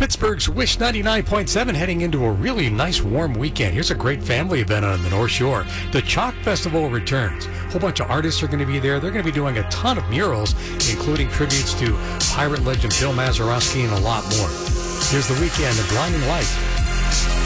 Pittsburgh's Wish 99.7 heading into a really nice warm weekend. Here's a great family event on the North Shore. The Chalk Festival returns. A whole bunch of artists are going to be there. They're going to be doing a ton of murals, including tributes to pirate legend Bill Mazeroski and a lot more. Here's the weekend of Blinding Lights.